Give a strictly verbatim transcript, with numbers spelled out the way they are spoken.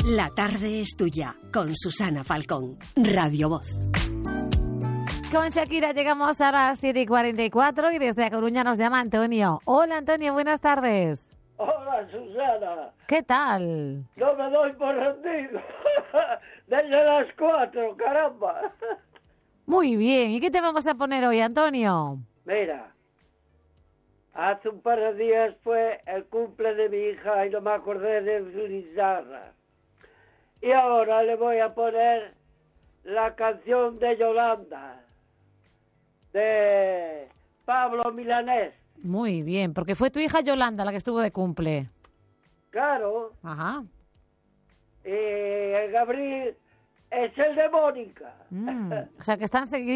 La tarde es tuya, con Susana Falcón, Radio Voz. Con Shakira llegamos a las siete y cuarenta y cuatro y desde A Coruña nos llama Antonio. Hola Antonio, buenas tardes. Hola Susana. ¿Qué tal? No me doy por rendido. Desde las cuatro, caramba. Muy bien, ¿y qué te vamos a poner hoy, Antonio? Mira, hace un par de días fue el cumple de mi hija y no me acordé de su guitarra. Y ahora le voy a poner la canción de Yolanda, de Pablo Milanés. Muy bien, porque fue tu hija Yolanda la que estuvo de cumple. Claro. Ajá. Y el Gabriel es el de Mónica. Mm, o sea que están seguidos.